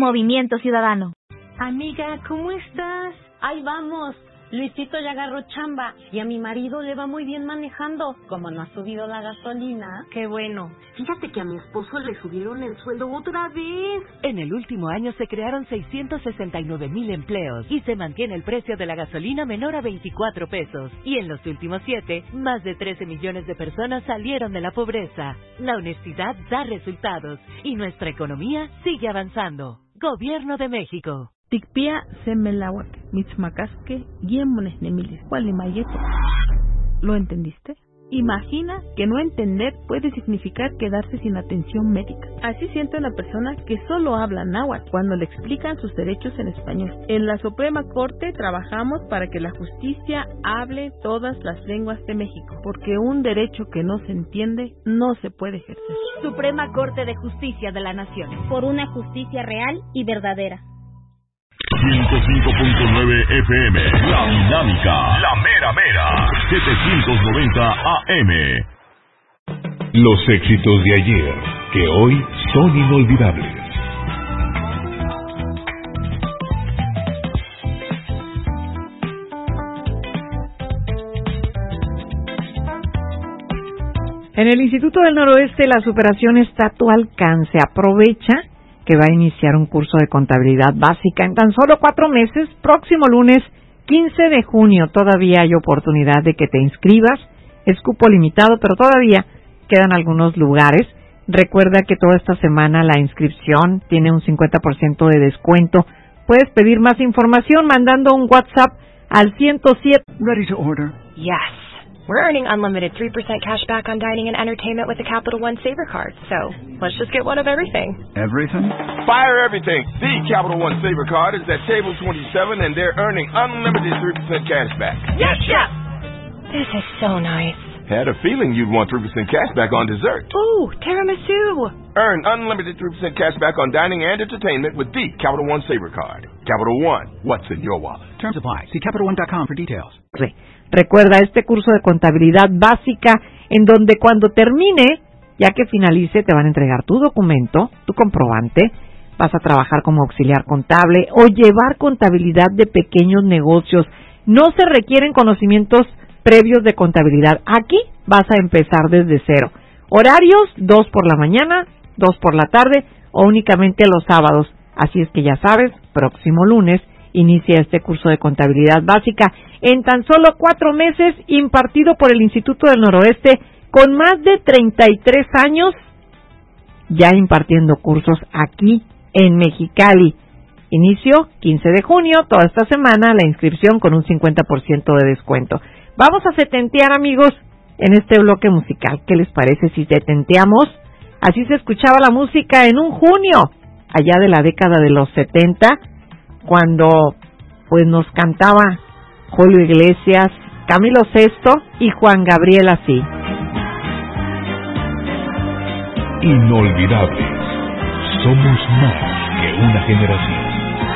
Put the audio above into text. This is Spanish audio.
Movimiento Ciudadano. Amiga, ¿cómo estás? Ahí vamos. Luisito ya agarró chamba y a mi marido le va muy bien manejando. Como no ha subido la gasolina. Qué bueno. Fíjate que a mi esposo le subieron el sueldo otra vez. En el último año se crearon 669,000 empleos y se mantiene el precio de la gasolina menor a 24 pesos. Y en los últimos 7, más de 13 millones de personas salieron de la pobreza. La honestidad da resultados y nuestra economía sigue avanzando. Gobierno de México. Tikpia semelawak, mitzmacasque, yemones nemilis, cualimayeto. ¿Lo entendiste? Imagina que no entender puede significar quedarse sin atención médica. Así siente una persona que solo habla náhuatl cuando le explican sus derechos en español. En la Suprema Corte trabajamos para que la justicia hable todas las lenguas de México, porque un derecho que no se entiende no se puede ejercer. Suprema Corte de Justicia de la Nación. Por una justicia real y verdadera. 105.9 FM, La Dinámica, La Mera Mera, 790 AM. Los éxitos de ayer, que hoy son inolvidables. En el Instituto del Noroeste la superación está a tu alcance. Aprovecha que va a iniciar un curso de contabilidad básica en tan solo 4 meses, próximo lunes 15 de junio. Todavía hay oportunidad de que te inscribas, es cupo limitado, pero todavía quedan algunos lugares. Recuerda que toda esta semana la inscripción tiene un 50% de descuento. Puedes pedir más información mandando un WhatsApp al 107. Ready to order? Yes. We're earning unlimited 3% cash back on dining and entertainment with the Capital One Saver Card. So, let's just get one of everything. Everything? Fire everything. The Capital One Saver Card is at table 27 and they're earning unlimited 3% cash back. Yes, Chef! This is so nice. Had a feeling you'd want 3% cash back on dessert. Ooh, tiramisu! Earn unlimited 3% cash back on dining and entertainment with the Capital One Saver Card. Capital One, what's in your wallet? Terms apply. See CapitalOne.com for details. Sí. Recuerda este curso de contabilidad básica en donde cuando termine, ya que finalice, te van a entregar tu documento, tu comprobante, vas a trabajar como auxiliar contable o llevar contabilidad de pequeños negocios. No se requieren conocimientos previos de contabilidad. Aquí vas a empezar desde cero. Horarios, 2 por la mañana, 2 por la tarde o únicamente los sábados. Así es que ya sabes, próximo lunes inicia este curso de contabilidad básica en tan solo 4 meses, impartido por el Instituto del Noroeste, con más de 33 años ya impartiendo cursos aquí en Mexicali. Inicio 15 de junio, toda esta semana, la inscripción con un 50% de descuento. Vamos a setentear, amigos, en este bloque musical. ¿Qué les parece si setenteamos? Así se escuchaba la música en un junio, allá de la década de los 70, cuando pues nos cantaba Julio Iglesias, Camilo Sesto y Juan Gabriel así. Inolvidables. Somos más que una generación.